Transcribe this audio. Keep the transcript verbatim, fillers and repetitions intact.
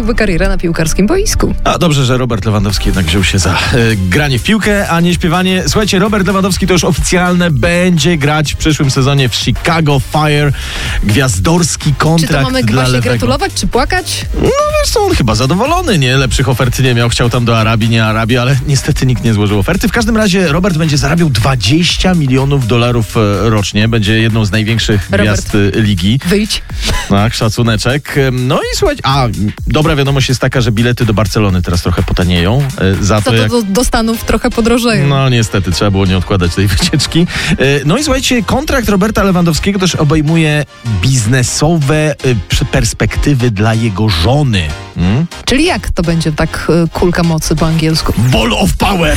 zakończyłby karierę na piłkarskim boisku. A dobrze, że Robert Lewandowski jednak wziął się za y, granie w piłkę, a nie śpiewanie. Słuchajcie, Robert Lewandowski to już oficjalne, będzie grać w przyszłym sezonie w Chicago Fire. Gwiazdorski kontrakt Czy to mamy dla właśnie lewego. gratulować, czy płakać? No wiesz co, on chyba zadowolony, nie? Lepszych ofert nie miał, chciał tam do Arabii, nie Arabii, ale niestety nikt nie złożył oferty. W każdym razie Robert będzie zarabiał dwadzieścia milionów dolarów e, rocznie. Będzie jedną z największych Robert, gwiazd e, ligi. Wyjdź. Tak, szacuneczek. No i słuchajcie, a dobra wiadomość jest taka, że bilety do Barcelony teraz trochę potanieją. E, za Co to, to jak... do, do Stanów trochę podrożeją. No niestety, trzeba było nie odkładać tej wycieczki. E, no i słuchajcie, kontrakt Roberta Lewandowskiego też obejmuje biznesowe e, perspektywy dla jego żony. Hmm? Czyli jak to będzie tak y, kulka mocy po angielsku? Ball of power!